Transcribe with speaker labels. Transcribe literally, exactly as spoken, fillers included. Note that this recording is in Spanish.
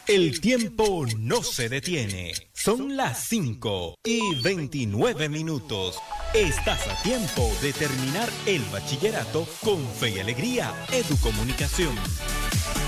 Speaker 1: El tiempo no se detiene. Son las cinco y veintinueve minutos. Estás a tiempo de terminar el bachillerato con fe y alegría. Educomunicación.